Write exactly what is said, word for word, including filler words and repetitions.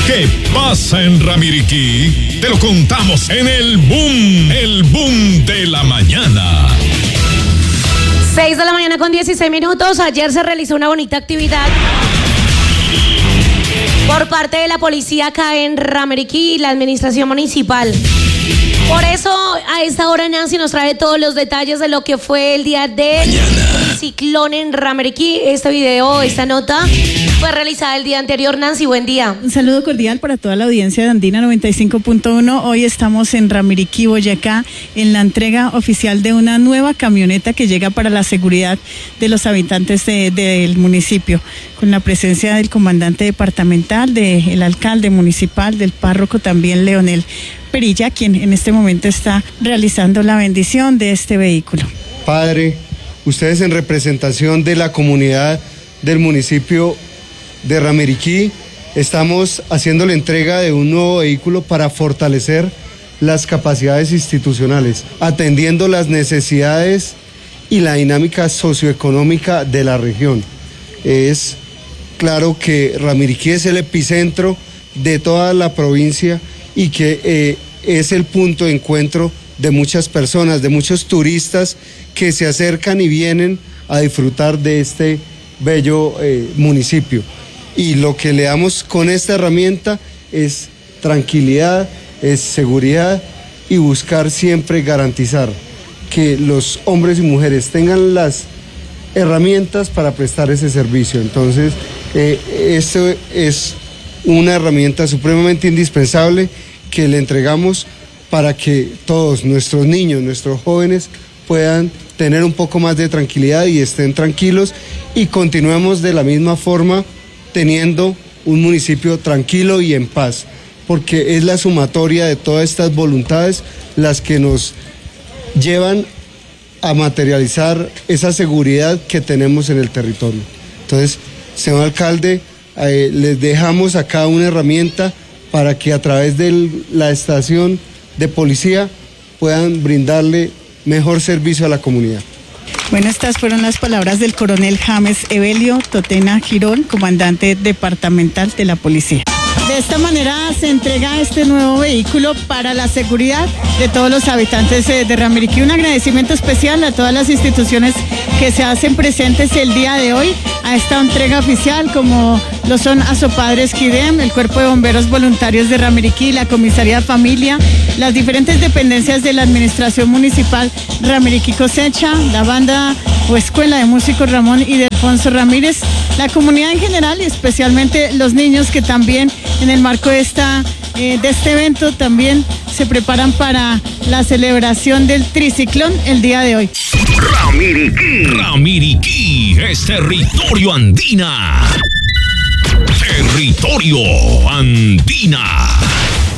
¿Qué pasa en Ramiriquí? Te lo contamos en el boom, el boom de la mañana. seis de la mañana con dieciséis minutos. Ayer se realizó una bonita actividad por parte de la policía acá en Ramiriquí y la administración municipal. Por eso, a esta hora Nancy nos trae todos los detalles de lo que fue el día del ciclón en Ramiriquí. Este video, esta nota fue realizada el día anterior. Nancy, buen día. Un saludo cordial para toda la audiencia de Andina noventa y cinco punto uno. Hoy estamos en Ramiriquí, Boyacá, en la entrega oficial de una nueva camioneta que llega para la seguridad de los habitantes de, del municipio, con la presencia del comandante departamental, del alcalde municipal, del párroco también, Leonel Perilla, quien en este momento está realizando la bendición de este vehículo. Padre, ustedes en representación de la comunidad del municipio de Ramiriquí, estamos haciendo la entrega de un nuevo vehículo para fortalecer las capacidades institucionales, atendiendo las necesidades y la dinámica socioeconómica de la región. Es claro que Ramiriquí es el epicentro de toda la provincia y que eh, es el punto de encuentro de muchas personas, de muchos turistas que se acercan y vienen a disfrutar de este bello eh, municipio. Y lo que le damos con esta herramienta es tranquilidad, es seguridad y buscar siempre garantizar que los hombres y mujeres tengan las herramientas para prestar ese servicio. Entonces, eh, esto es una herramienta supremamente indispensable que le entregamos para que todos nuestros niños, nuestros jóvenes puedan tener un poco más de tranquilidad y estén tranquilos y continuemos de la misma forma teniendo un municipio tranquilo y en paz, porque es la sumatoria de todas estas voluntades las que nos llevan a materializar esa seguridad que tenemos en el territorio. Entonces, señor alcalde, eh, les dejamos acá una herramienta para que a través de la estación de policía puedan brindarle mejor servicio a la comunidad. Bueno, estas fueron las palabras del coronel James Evelio Totena Girón, comandante departamental de la policía. De esta manera se entrega este nuevo vehículo para la seguridad de todos los habitantes de Ramiriquí. Un agradecimiento especial a todas las instituciones que se hacen presentes el día de hoy a esta entrega oficial, como lo son Asopadres Quidem, el Cuerpo de Bomberos Voluntarios de Ramiriquí, la Comisaría Familia, las diferentes dependencias de la Administración Municipal Ramiriquí Cosecha, la banda o Escuela de Músicos Ramón y de Alfonso Ramírez, la comunidad en general y especialmente los niños que también en el marco de, esta, eh, de este evento también se preparan para la celebración del triciclón el día de hoy. Ramiriquí. Ramiriquí es territorio andina. Territorio andina.